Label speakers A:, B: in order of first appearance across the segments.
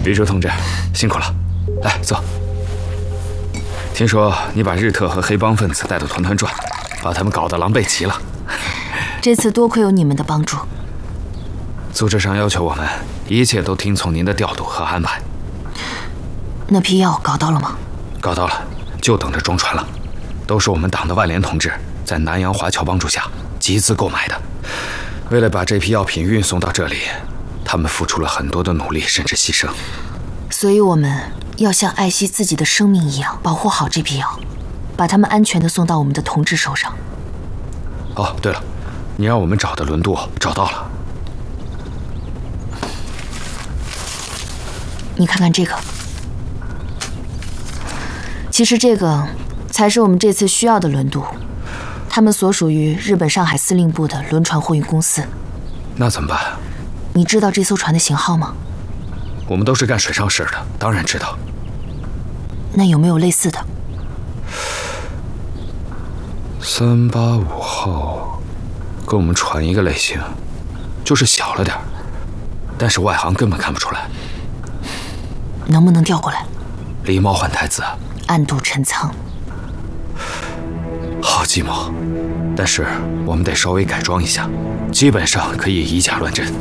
A: 宇宙同志，辛苦了，来坐。听说你把日特和黑帮分子带得团团转，把他们搞得狼狈极了。
B: 这次多亏有你们的帮助。
A: 组织上要求我们一切都听从您的调度和安排。
B: 那批药搞到了吗？
A: 搞到了，就等着装船了。都是我们党的万联同志在南洋华侨帮助下集资购买的。为了把这批药品运送到这里，他们付出了很多的努力，甚至牺牲。
B: 所以我们要像爱惜自己的生命一样保护好这批药，把它们安全地送到我们的同志手上。
A: 哦，对了，你让我们找的轮渡找到了。
B: 你看看这个，其实这个才是我们这次需要的轮渡，他们所属于日本上海司令部的轮船货运公司。
A: 那怎么办？
B: 你知道这艘船的型号吗？
A: 我们都是干水上事的，当然知道。
B: 那有没有类似的
A: ？385号跟我们船一个类型，就是小了点，但是外行根本看不出来。
B: 能不能调过来？
A: 狸猫换太子，
B: 暗度陈仓。
A: 好寂寞，但是我们得稍微改装一下，基本上可以以假乱真。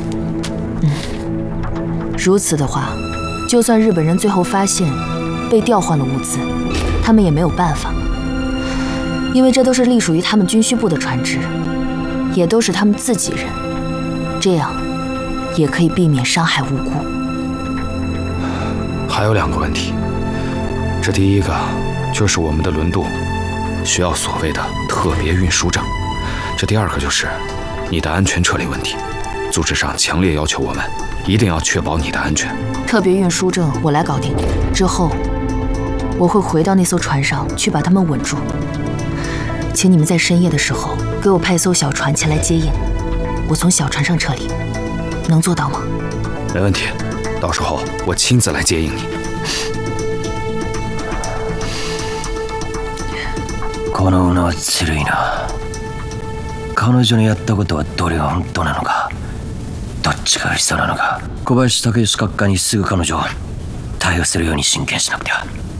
B: 如此的话，就算日本人最后发现被调换了物资，他们也没有办法，因为这都是隶属于他们军需部的船只，也都是他们自己人，这样也可以避免伤害无辜。
A: 还有2个问题，这第一个就是我们的轮渡需要所谓的特别运输证，这第2个就是你的安全撤离问题，组织上强烈要求我们一定要确保你的安全。
B: 特别运输证我来搞定，之后我会回到那艘船上去把他们稳住，请你们在深夜的时候给我派一艘小船前来接应，我从小船上撤离，能做到吗？
A: 没问题，到时候我亲自来接应你。
C: この女はずるいな。彼女のやったことはどれが本当なのか、どっちが嘘なのか。小林武史閣下にすぐ彼女を逮捕するように進言しなくては。